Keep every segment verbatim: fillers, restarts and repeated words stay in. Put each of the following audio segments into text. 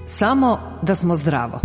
Samo da smo zdravo.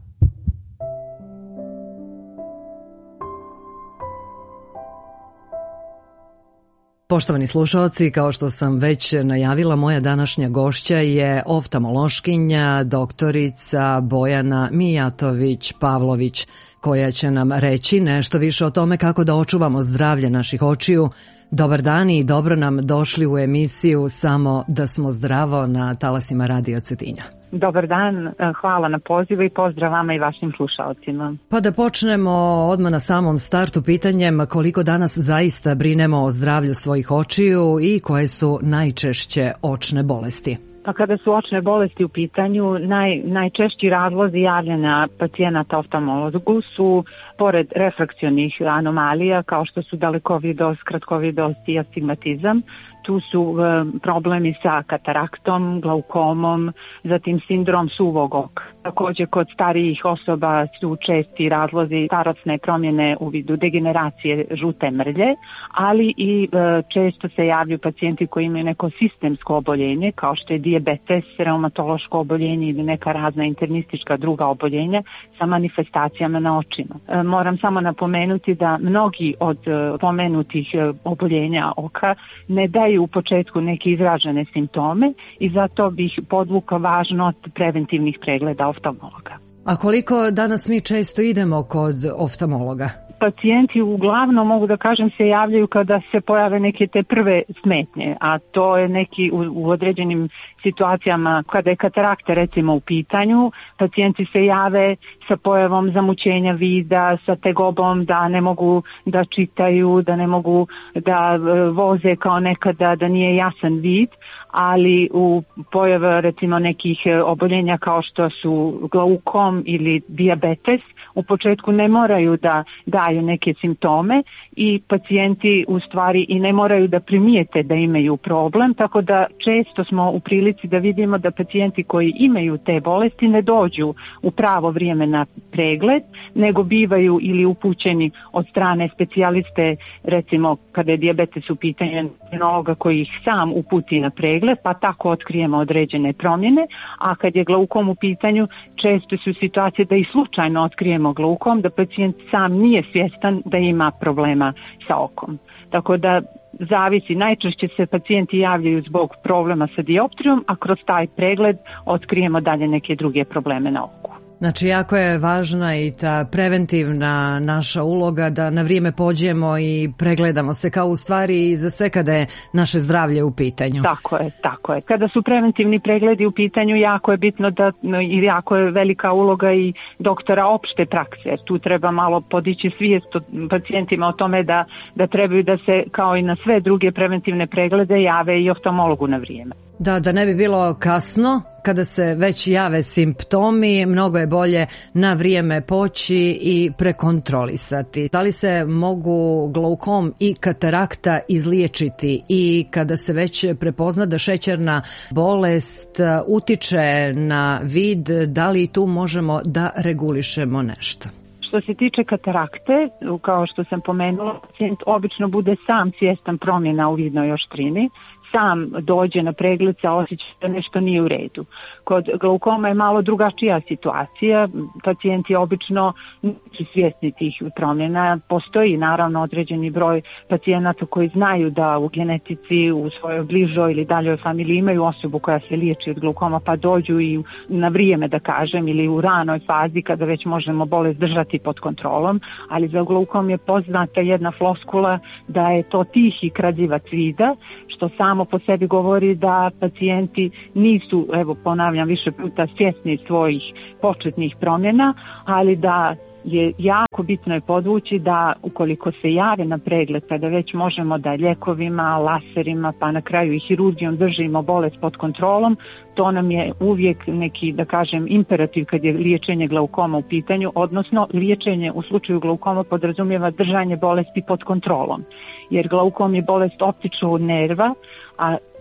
Poštovani slušaoci, kao što sam već najavila, moja današnja gošća je oftalmološkinja doktorica Bojana Mijatović-Pavlović, koja će nam reći nešto više o tome kako da očuvamo zdravlje naših očiju. Dobar dan i dobro nam došli u emisiju Samo da smo zdravo na talasima Radio Cetinja. Dobar dan, hvala na pozivu i pozdrav vama i vašim slušalcima. Pa da počnemo odmah na samom startu pitanjem koliko danas zaista brinemo o zdravlju svojih očiju i koje su najčešće očne bolesti. Pa kada su očne bolesti u pitanju, naj, najčešći razlozi javljanja pacijenata oftalmologu su, pored refrakcionih anomalija kao što su dalekovidost, kratkovidost i astigmatizam, tu su e, problemi sa kataraktom, glaukomom, zatim sindrom suvog oka. Također kod starijih osoba su česti razlozi starosne promjene u vidu degeneracije žute mrlje, ali i e, često se javljaju pacijenti koji imaju neko sistemsko oboljenje kao što je dijabetes, reumatološko oboljenje ili neka razna internistička druga oboljenja sa manifestacijama na očima. E, moram samo napomenuti da mnogi od e, pomenutih e, oboljenja oka ne daju u početku neke izražene simptome i zato bih podvukla važnost preventivnih pregleda oftalmologa. A koliko danas mi često idemo kod oftalmologa? Pacijenti uglavnom, mogu da kažem, se javljaju kada se pojave neke te prve smetnje, a to je neki u, u određenim situacijama kada je katarakta recimo u pitanju, pacijenti se jave sa pojavom zamućenja vida, sa tegobom da ne mogu da čitaju, da ne mogu da voze kao nekada, da nije jasan vid, ali u pojavu recimo nekih oboljenja kao što su glaukom ili dijabetes u početku ne moraju da daju neke simptome i pacijenti u stvari i ne moraju da primijete da imaju problem, tako da često smo u prilici da vidimo da pacijenti koji imaju te bolesti ne dođu u pravo vrijeme na pregled, nego bivaju ili upućeni od strane specijaliste, recimo kada je dijabetes u pitanju endokrinologa koji ih sam uputi na pregled, pa tako otkrijemo određene promjene, a kad je glaukom u pitanju često su situacije da i slučajno otkrijemo glaukom, da pacijent sam nije svjestan da ima problema sa okom. Tako da zavisi, najčešće se pacijenti javljaju zbog problema sa dioptrijom, a kroz taj pregled otkrijemo dalje neke druge probleme na oku. Znači, jako je važna i ta preventivna naša uloga da na vrijeme pođemo i pregledamo se kao u stvari za sve kada je naše zdravlje u pitanju. Tako je, tako je. Kada su preventivni pregledi u pitanju, jako je bitno da, i jako je velika uloga i doktora opšte prakse. Tu treba malo podići svijest pacijentima o tome da, da trebaju da se, kao i na sve druge preventivne preglede, jave i oftalmologu na vrijeme. Da, da ne bi bilo kasno, kada se već jave simptomi, mnogo je bolje na vrijeme poći i prekontrolisati. Da li se mogu glaukom i katarakta izliječiti i kada se već prepozna da šećerna bolest utiče na vid, da li tu možemo da regulišemo nešto? Što se tiče katarakte, kao što sam pomenula, pacijent obično bude sam svjestan promjena u vidnoj oštrini, sam dođe na pregled sa osjećajem da nešto nije u redu. Kod glaukoma je malo drugačija situacija, pacijenti obično nisu svjesni tih promjena, postoji naravno određeni broj pacijenata koji znaju da u genetici, u svojoj bližoj ili daljoj familiji imaju osobu koja se liječi od glaukoma, pa dođu i na vrijeme, da kažem, ili u ranoj fazi kada već možemo bolest držati pod kontrolom, ali za glaukom je poznata jedna floskula da je to tihi krađivac vida, što samo po sebi govori da pacijenti nisu, evo ponavljam više puta, svjesni svojih početnih promjena, ali da je jako bitno je podvući da ukoliko se jave na pregled, kada već možemo da ljekovima, laserima, pa na kraju i hirurgijom držimo bolest pod kontrolom, to nam je uvijek neki, da kažem, imperativ kad je liječenje glaukoma u pitanju, odnosno liječenje u slučaju glaukoma podrazumijeva držanje bolesti pod kontrolom. Jer glaukom je bolest optičnog nerva, a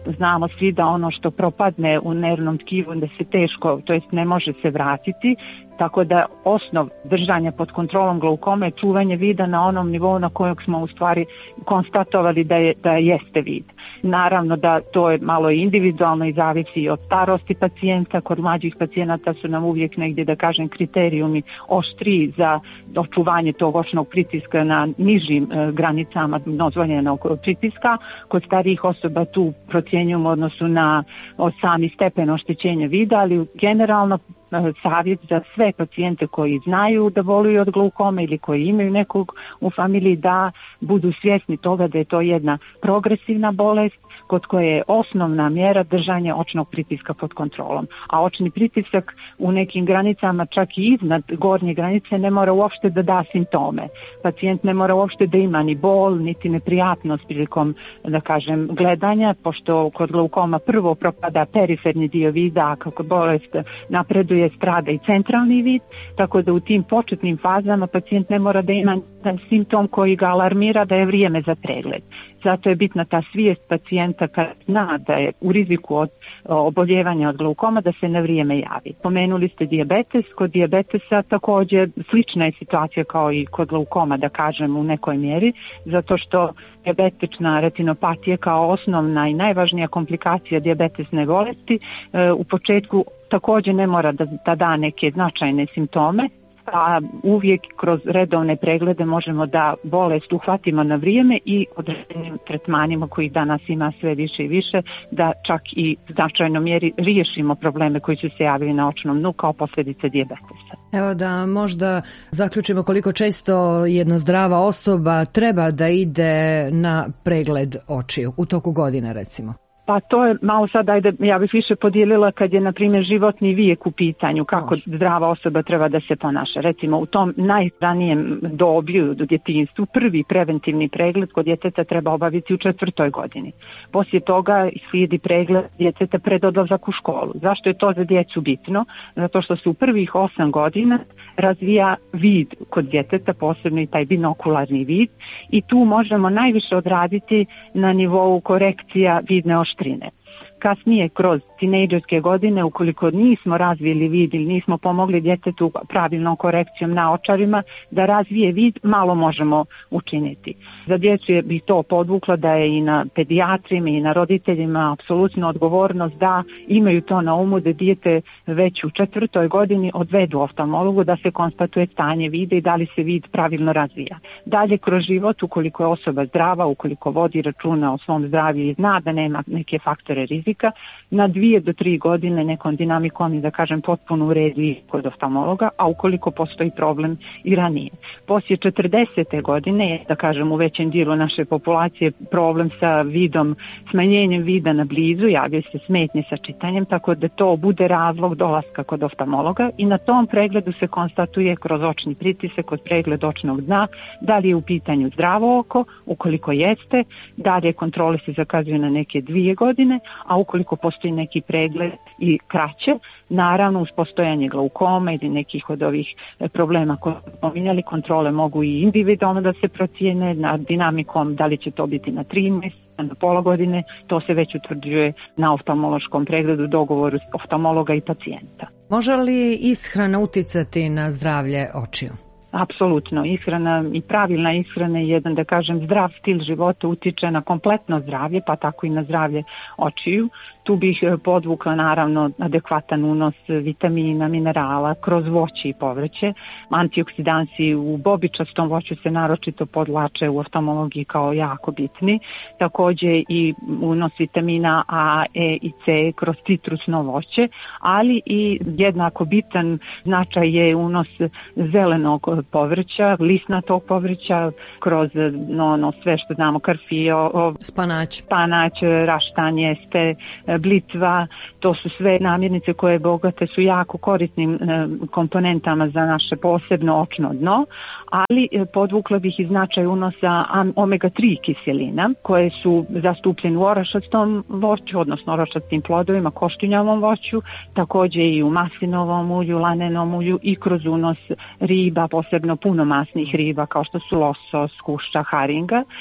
znamo svi da ono što propadne u nervnom tkivu da se teško, to jest ne može se vratiti, tako da osnov držanja pod kontrolom glaukome je čuvanje vida na onom nivou na kojeg smo u stvari konstatovali da, je, da jeste vid. Naravno da to je malo individualno i zavisi od starosti pacijenta. Kod mlađih pacijenata su nam uvijek negdje, da kažem, kriterijumi oštriji za očuvanje tog očnog pritiska na nižim e, granicama dozvoljenog pritiska. Kod starijih osoba tu procjenjujemo odnosu na sami stepen oštećenja vida, ali generalno savjet za sve pacijente koji znaju da boluju od glaukome ili koji imaju nekog u familiji da budu svjesni toga da je to jedna progresivna bolest kod koje je osnovna mjera držanje očnog pritiska pod kontrolom. A očni pritisak u nekim granicama, čak i iznad gornje granice, ne mora uopšte da da simptome. Pacijent ne mora uopšte da ima ni bol, niti neprijatnost prilikom, da kažem, gledanja, pošto kod glaukoma prvo propada periferni dio vida, a kako bolest napreduje strada i centralni vid, tako da u tim početnim fazama pacijent ne mora da ima simptom koji ga alarmira da je vrijeme za pregled. Zato je bitna ta svijest pacijenta kad zna da je u riziku od oboljevanja od glaukoma da se na vrijeme javi. Pomenuli ste dijabetes, kod dijabetesa također slična je situacija kao i kod glaukoma, da kažem, u nekoj mjeri, zato što dijabetična retinopatija kao osnovna i najvažnija komplikacija dijabetesne bolesti u početku također ne mora da, da da neke značajne simptome, a uvijek kroz redovne preglede možemo da bolest uhvatimo na vrijeme i određenim tretmanima koji danas ima sve više i više, da čak i u značajnoj mjeri riješimo probleme koji su se javili na očnom dnu kao posljedice dijabetesa. Evo da možda zaključimo koliko često jedna zdrava osoba treba da ide na pregled očiju u toku godine, recimo. Pa to je malo sad, ajde, ja bih više podijelila kad je, na primjer, životni vijek u pitanju, kako zdrava osoba treba da se ponaša. Recimo, u tom najranijem doblju, do djetinjstvu, prvi preventivni pregled kod djeteta treba obaviti u četvrtoj godini. Poslije toga slijedi pregled djeteta pred odlazak u školu. Zašto je to za djecu bitno? Zato što se u prvih osam godina razvija vid kod djeteta, posebno i taj binokularni vid, i tu možemo najviše odraditi na nivou korekcija vidne oštrine. Kasnije, kroz tinejdžerske godine, ukoliko nismo razvili vid ili nismo pomogli djetetu pravilnom korekcijom na očarima da razvije vid, malo možemo učiniti. Za djecu je bi to podvukla da je i na pedijatrima i na roditeljima apsolutno odgovornost da imaju to na umu, da dijete već u četvrtoj godini odvedu oftalmologu da se konstatuje stanje vida i da li se vid pravilno razvija. Dalje kroz život, ukoliko je osoba zdrava, ukoliko vodi računa o svom zdravlju i zna da nema neke faktore rizika, na dvije do tri godine nekom dinamikom i, da kažem, potpuno uredi kod oftalmologa, a ukoliko postoji problem i ranije. Poslije četrdesete godine je, da kažem, u većem dijelu naše populacije problem sa vidom, smanjenjem vida na blizu, javljaju se smetnje sa čitanjem, tako da to bude razlog dolaska kod oftalmologa i na tom pregledu se konstatuje kroz očni pritisak, kod pregled očnog dna, da li je u pitanju zdravo oko, ukoliko jeste, dalje kontrole se zakazuju na neke dvije godine, a ukoliko postoji neki pregled i kraće, naravno uz postojanje glaukoma ili nekih od ovih problema koje smo pominjali, kontrole mogu i individualno da se procijene na dinamikom, da li će to biti na tri mjeseca, na pola godine, to se već utvrđuje na oftalmološkom pregledu, dogovoru oftalmologa i pacijenta. Može li ishrana uticati na zdravlje očiju? Apsolutno, ishrana i pravilna ishrana je jedan, da kažem, zdrav stil života, utiče na kompletno zdravlje, pa tako i na zdravlje očiju. Tu bih podvukla naravno adekvatan unos vitamina, minerala kroz voće i povrće. Antioksidansi u bobičastom voću se naročito podvlače u oftalmologiji kao jako bitni. Također i unos vitamina A, E i C kroz citrusno voće, ali i jednako bitan značaj je unos zelenog povrća, lisnatog povrća kroz no, no, sve što znamo, karfio, spanać, spanać, raštan, jeste, blitva, to su sve namirnice koje bogate su jako korisnim e, komponentama za naše posebno očno dno, ali e, podvukla bih i značaj unosa omega tri kiselina koje su zastupljene u orašastom voću, odnosno orašastim plodovima, koštunjavom voću, također i u maslinovom ulju, lanenom ulju i kroz unos riba, posebno punomasnih riba kao što su losos, kušća, haringa.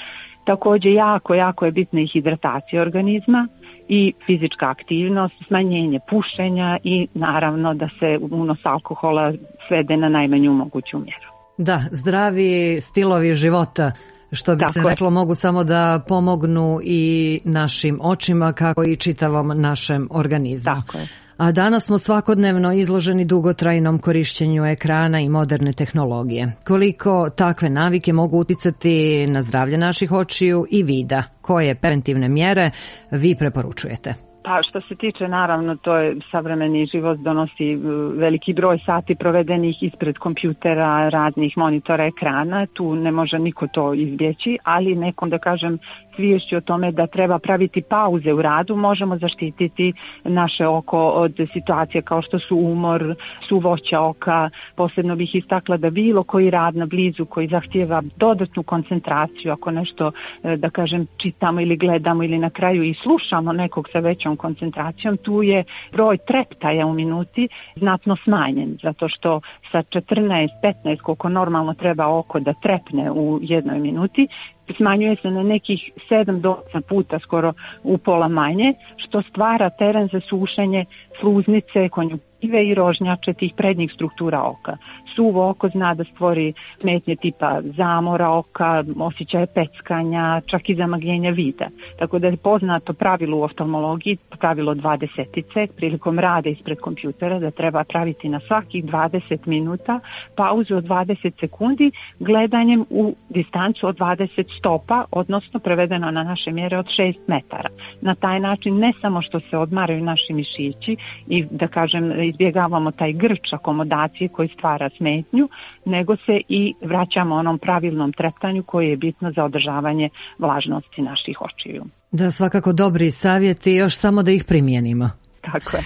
Također jako, jako je bitna i hidratacija organizma i fizička aktivnost, smanjenje pušenja i naravno da se unos alkohola svede na najmanju moguću mjeru. Da, zdravi stilovi života, što bi Tako se reklo, je. mogu samo da pomognu i našim očima kako i čitavom našem organizmu. Tako je. A danas smo svakodnevno izloženi dugotrajnom korišćenju ekrana i moderne tehnologije. Koliko takve navike mogu uticati na zdravlje naših očiju i vida? Koje preventivne mjere vi preporučujete? Pa što se tiče, naravno, to je savremeni život donosi veliki broj sati provedenih ispred kompjutera, radnih monitora, ekrana. Tu ne može niko to izbjeći, ali nekom, da kažem, sviješću o tome da treba praviti pauze u radu, možemo zaštititi naše oko od situacije kao što su umor, suvoća oka. Posebno bih istakla da bilo koji rad na blizu koji zahtijeva dodatnu koncentraciju, ako nešto, da kažem, čitamo ili gledamo ili na kraju i slušamo nekog sa većom koncentracijom, tu je broj treptaja u minuti znatno smanjen, zato što sa četrnaest petnaest koliko normalno treba oko da trepne u jednoj minuti, smanjuje se na nekih sedam do osam puta, skoro u pola manje, što stvara teren za sušenje sluznice, konjuktive i rožnjače tih prednjih struktura oka. Suvo oko zna da stvori smetnje tipa zamora oka, osjećaje peckanja, čak i zamagljenja vida. Tako da je poznato pravilo u oftalmologiji, pravilo dvadesetice, prilikom rada ispred kompjutera, da treba praviti na svakih dvadeset minuta pauzu od dvadeset sekundi gledanjem u distancu od dvadeset stopa, odnosno prevedeno na naše mjere od šest metara. Na taj način ne samo što se odmaraju naši mišići i, da kažem, izbjegavamo taj grč akomodacije koji stvara smetnju, nego se i vraćamo onom pravilnom treptanju koji je bitno za održavanje vlažnosti naših očiju. Da, svakako dobri savjeti, još samo da ih primijenimo. Tako je.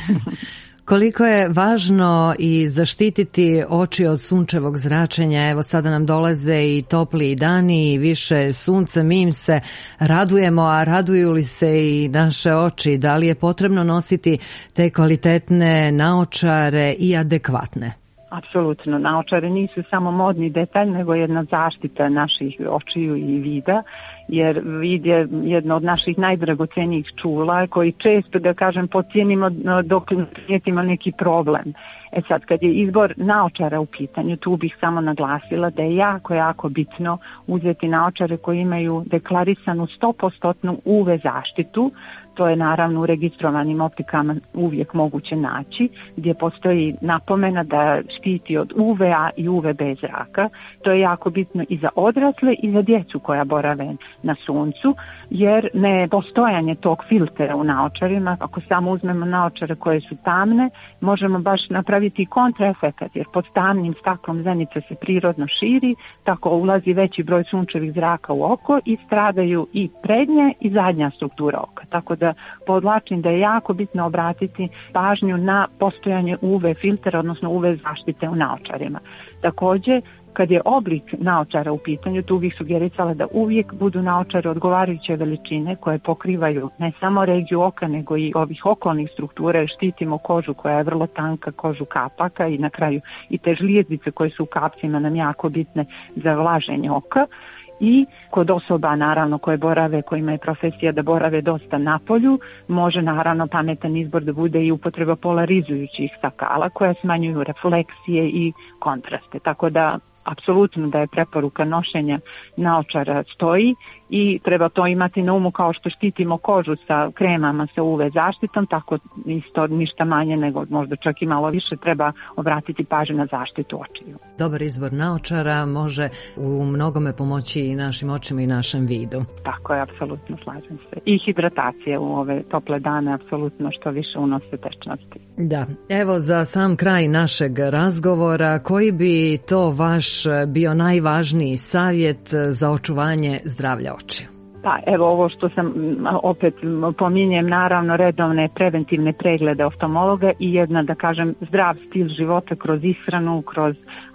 Koliko je važno i zaštititi oči od sunčevog zračenja? Evo sada nam dolaze i topliji dani i više sunca, mi im se radujemo, a raduju li se i naše oči? Da li je potrebno nositi te kvalitetne naočare i adekvatne? Apsolutno, naočare nisu samo modni detalj, nego jedna zaštita naših očiju i vida, jer vid je jedno od naših najdragocenijih čula koji često, da kažem, podcijenimo dok ne primijetimo neki problem. E sad, kad je izbor naočara u pitanju, tu bih samo naglasila da je jako, jako bitno uzeti naočare koji imaju deklarisanu sto posto U V zaštitu. To je naravno u registrovanim optikama uvijek moguće naći, gdje postoji napomena da štiti od U V A i U V B zraka. To je jako bitno i za odrasle i za djecu koja borave na suncu, jer ne postojanje tog filtera u naočarima, ako samo uzmemo naočare koje su tamne, možemo baš napraviti kontraefekat, jer pod tamnim staklom zenica se prirodno širi, tako ulazi veći broj sunčevih zraka u oko i stradaju i prednja i zadnja struktura oka. Tako da podvlačim da je jako bitno obratiti pažnju na postojanje U V filtera, odnosno U V zaštite u naočarima. Također, kad je oblik naočara u pitanju, tu bih sugerisala da uvijek budu naočare odgovarajuće veličine koje pokrivaju ne samo regiju oka, nego i ovih okolnih struktura, štitimo kožu koja je vrlo tanka, kožu kapaka i na kraju i te žlijezdice koje su u kapcima nam jako bitne za vlaženje oka. I kod osoba, naravno, koje borave, kojima je profesija da borave dosta na polju, može naravno pametan izbor da bude i upotreba polarizujućih stakala koja smanjuju refleksije i kontraste. Tako da apsolutno da je preporuka nošenja naočara stoji i treba to imati na umu, kao što štitimo kožu sa kremama sa U V zaštitom, tako isto ništa manje nego možda čak i malo više treba obratiti pažnju na zaštitu očiju. Dobar izbor naočara može u mnogome pomoći i našim očima i našem vidu. Tako je, apsolutno slažem se. I hidratacija u ove tople dane, apsolutno što više unose tečnosti. Da, evo za sam kraj našeg razgovora, koji bi to vaš bio najvažniji savjet za očuvanje zdravlja očiju? Pa evo ovo što sam opet pominjem, naravno redovne preventivne preglede oftalmologa i jedna, da kažem, zdrav stil života kroz ishranu, kroz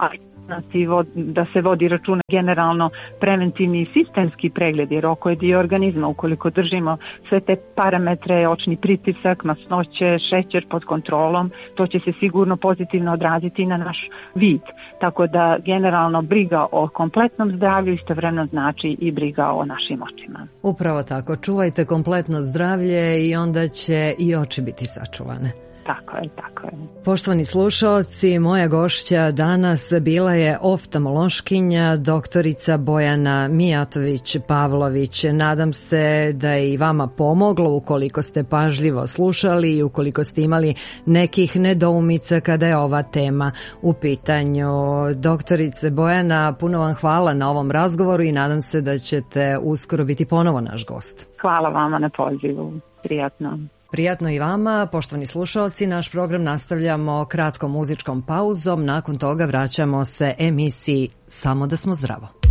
da se vodi računa generalno preventivni i sistemski pregled, jer oko je dio organizma. Ukoliko držimo sve te parametre, očni pritisak, masnoće, šećer pod kontrolom, to će se sigurno pozitivno odraziti na naš vid. Tako da generalno briga o kompletnom zdravlju istovremeno znači i briga o našim očima. Upravo tako, čuvajte kompletno zdravlje i onda će i oči biti sačuvane. Tako je, tako je. Poštovani slušaoci, moja gošća danas bila je oftalmološkinja doktorica Bojana Mijatović-Pavlović. Nadam se da je i vama pomoglo ukoliko ste pažljivo slušali i ukoliko ste imali nekih nedoumica kada je ova tema u pitanju. Doktorice Bojana, puno vam hvala na ovom razgovoru i nadam se da ćete uskoro biti ponovo naš gost. Hvala vama na pozivu. Prijatno. Prijatno i vama, poštovani slušalci, naš program nastavljamo kratkom muzičkom pauzom, nakon toga vraćamo se emisiji Samo da smo zdravo.